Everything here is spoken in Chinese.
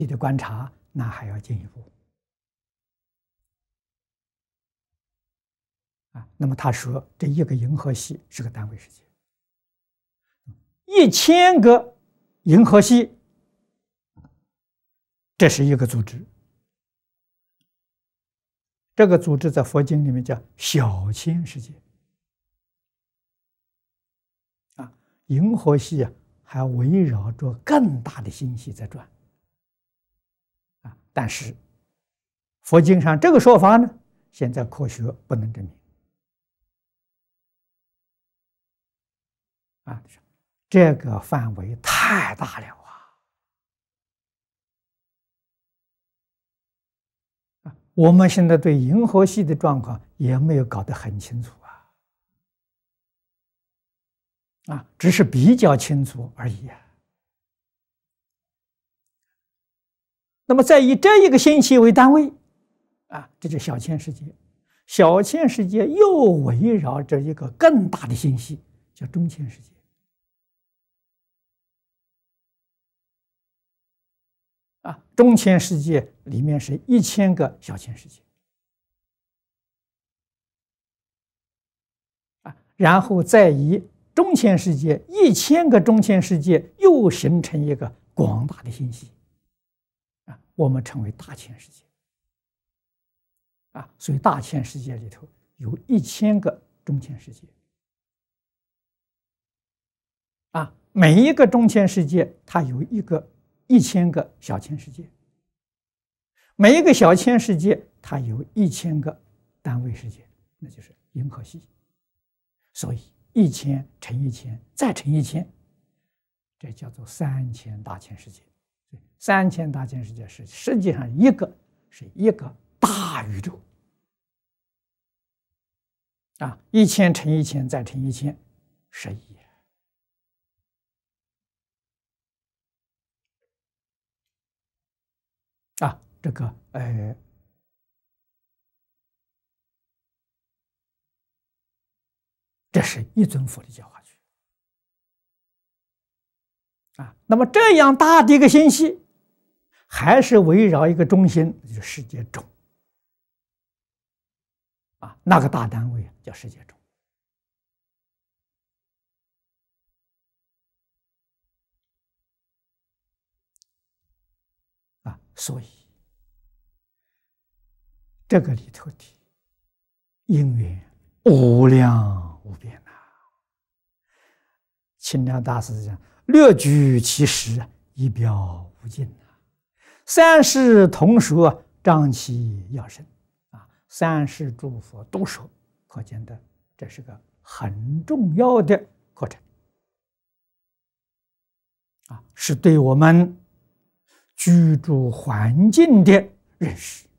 你的观察，那还要进一步啊。那么他说，这一个银河系是个单位世界，1000个银河系，这是一个组织。这个组织在佛经里面叫小千世界啊，银河系啊还围绕着更大的星系在转啊。但是佛经上这个说法呢，现在科学不能证明啊，这个范围太大了啊！我们现在对银河系的状况也没有搞得很清楚啊，只是比较清楚而已啊。那么再以这一个星系为单位啊，这就小千世界。小千世界又围绕着一个更大的星系，叫中千世界啊。中千世界里面是1000个小千世界啊，然后再以中千世界1000个中千世界又形成一个广大的星系啊，我们称为大千世界啊。所以大千世界里头有1000个中千世界啊，每一个中千世界它有1000个小千世界，每一个小千世界它有1000个单位世界，那就是银河系。所以1000乘1000再乘1000，这叫做3000大千世界。3000大千世界是实际上是一个大宇宙啊，1000乘1000再乘1000，11啊，这个这是一尊佛的教化区啊。那么这样大的一个星系，还是围绕一个中心，就是世界中啊，那个大单位叫世界中啊。所以这个里头的因缘无量无边呐。清凉大师讲，略举其实，一表无尽呐。三世同说，张其要深啊。三世诸佛都说，可见的这是个很重要的课程啊，是对我们居住环境的认识。